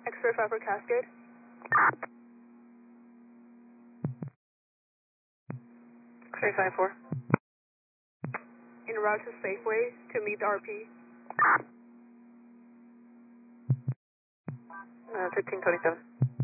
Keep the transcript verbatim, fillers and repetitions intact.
X-ray five for Cascade. X-ray five four. En route to Safeway to meet the R P. Uh, fifteen twenty-seven.